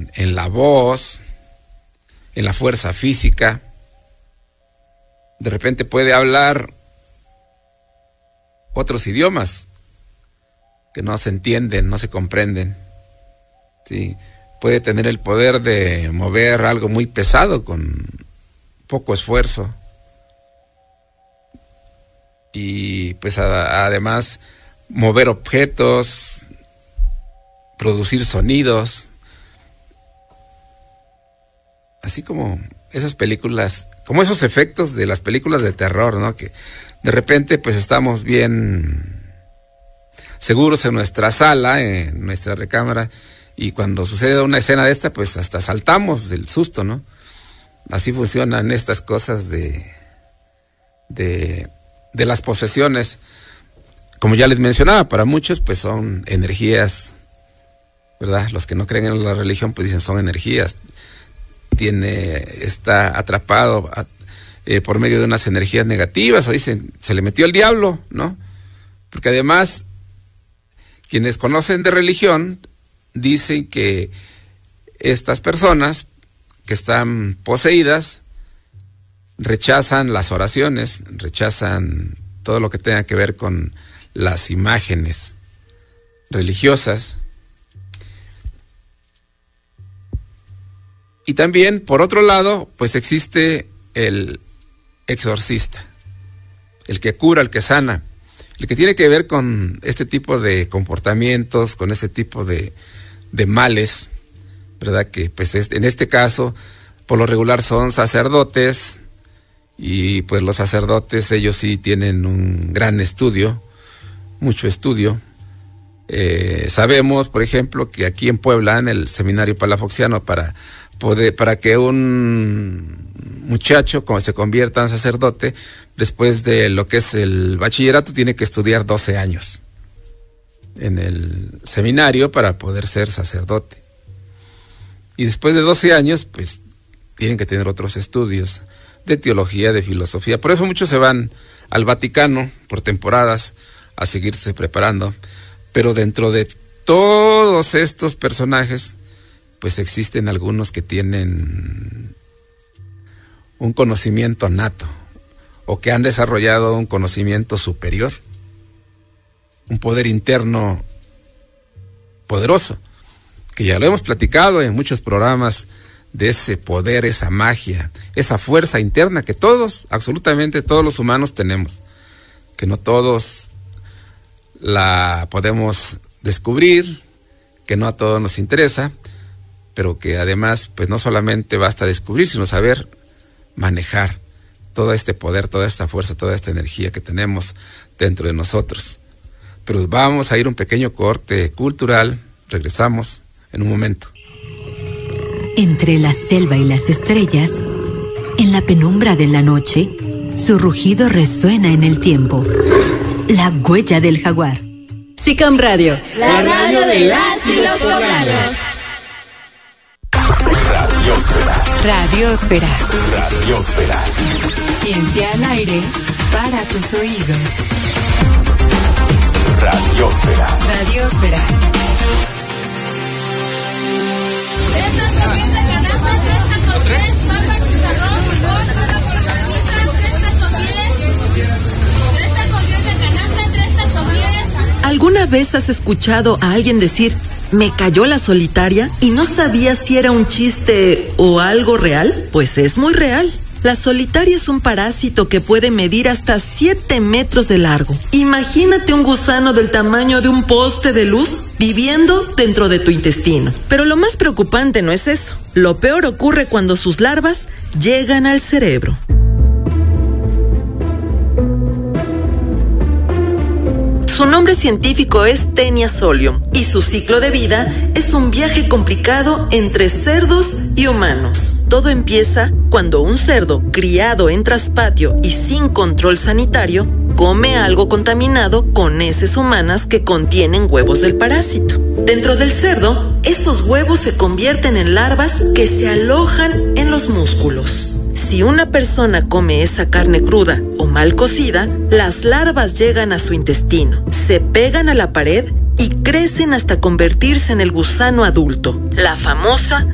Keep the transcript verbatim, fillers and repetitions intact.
en, en la voz, en la fuerza física. De repente puede hablar otros idiomas que no se entienden, no se comprenden. Sí, puede tener el poder de mover algo muy pesado con poco esfuerzo. Y pues a, además mover objetos, producir sonidos, así como esas películas, como esos efectos de las películas de terror, ¿no? Que de repente pues estamos bien seguros en nuestra sala, en nuestra recámara, y cuando sucede una escena de esta, pues hasta saltamos del susto, ¿no? Así funcionan estas cosas de, de, de las posesiones. Como ya les mencionaba, para muchos pues son energías, ¿verdad? Los que no creen en la religión pues dicen son energías. Tiene, está atrapado a, eh, por medio de unas energías negativas, o dicen, se le metió el diablo, ¿no? Porque además, quienes conocen de religión dicen que estas personas que están poseídas rechazan las oraciones, rechazan todo lo que tenga que ver con las imágenes religiosas. Y también, por otro lado, pues existe el exorcista, el que cura, el que sana, el que tiene que ver con este tipo de comportamientos, con ese tipo de, de males, ¿verdad? Que pues en este caso, por lo regular son sacerdotes, y pues los sacerdotes, ellos sí tienen un gran estudio, mucho estudio. Eh, sabemos, por ejemplo, que aquí en Puebla, en el Seminario Palafoxiano, para poder, para que un muchacho como se convierta en sacerdote, después de lo que es el bachillerato, tiene que estudiar doce años en el seminario para poder ser sacerdote. Y después de doce años, pues, tienen que tener otros estudios de teología, de filosofía. Por eso muchos se van al Vaticano por temporadas a seguirse preparando. Pero dentro de todos estos personajes, pues existen algunos que tienen un conocimiento nato, o que han desarrollado un conocimiento superior, un poder interno poderoso, que ya lo hemos platicado en muchos programas, de ese poder, esa magia, esa fuerza interna que todos, absolutamente todos los humanos tenemos, que no todos la podemos descubrir, que no a todos nos interesa, pero que además pues no solamente basta descubrir, sino saber manejar todo este poder, toda esta fuerza, toda esta energía que tenemos dentro de nosotros. Pero vamos a ir un pequeño corte cultural, regresamos en un momento. Entre la selva y las estrellas, en la penumbra de la noche, su rugido resuena en el tiempo. La huella del jaguar. S I C A M Radio, la radio de las y los poblanos. Radiosfera. Radiosfera. Radiosfera. Ciencia al aire para tus oídos. Radiosfera. Radiosfera. Estas comienzan canasta, tres tacos, tres papas, chicharrón, limón, para por carnitas, tres tacos diez, tres tacos diez de canasta, tres tacos diez. ¿Alguna vez has escuchado a alguien decir, me cayó la solitaria y no sabía si era un chiste o algo real? Pues es muy real. La solitaria es un parásito que puede medir hasta siete metros de largo. Imagínate un gusano del tamaño de un poste de luz viviendo dentro de tu intestino. Pero lo más preocupante no es eso. Lo peor ocurre cuando sus larvas llegan al cerebro. Su nombre científico es Taenia solium y su ciclo de vida es un viaje complicado entre cerdos y humanos. Todo empieza cuando un cerdo criado en traspatio y sin control sanitario come algo contaminado con heces humanas que contienen huevos del parásito. Dentro del cerdo, esos huevos se convierten en larvas que se alojan en los músculos. Si una persona come esa carne cruda o mal cocida, las larvas llegan a su intestino, se pegan a la pared y crecen hasta convertirse en el gusano adulto, la famosa